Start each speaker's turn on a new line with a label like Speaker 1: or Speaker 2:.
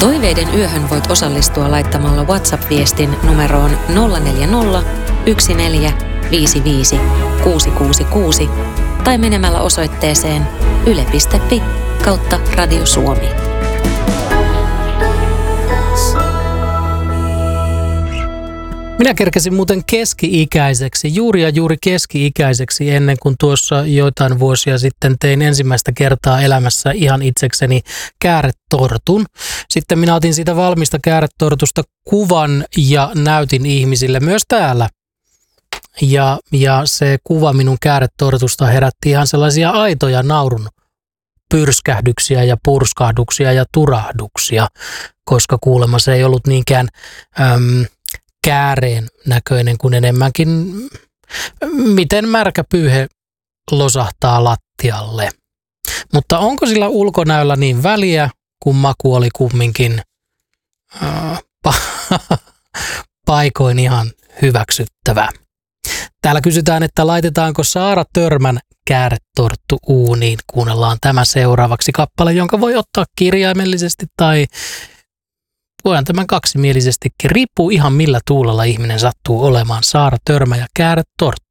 Speaker 1: Toiveiden yöhön voit osallistua laittamalla WhatsApp-viestin numeroon 040 1455 666 tai menemällä osoitteeseen yle.fi/Radio Suomi.
Speaker 2: Minä kerkesin muuten keski-ikäiseksi, juuri keski-ikäiseksi ennen kuin tuossa joitain vuosia sitten tein ensimmäistä kertaa elämässä ihan itsekseni kääretortun. Sitten minä otin siitä valmista kääretortusta kuvan ja näytin ihmisille myös täällä. Ja se kuva minun kääretortusta herätti ihan sellaisia aitoja naurun pyrskähdyksiä ja purskahduksia ja turahduksia, koska kuulemma se ei ollut niinkään kääreen näköinen kuin enemmänkin, miten märkä pyyhe losahtaa lattialle. Mutta onko sillä ulkonäöllä niin väliä, kun maku oli kumminkin paikoin ihan hyväksyttävä. Täällä kysytään, että laitetaanko Saara Törmän kääretorttu uuniin. Kuunnellaan tämä seuraavaksi kappale, jonka voi ottaa kirjaimellisesti tai voidaan tämän kaksimielisesti. Riippuu ihan millä tuulella ihminen sattuu olemaan. Saara Törmä ja kääretorttu.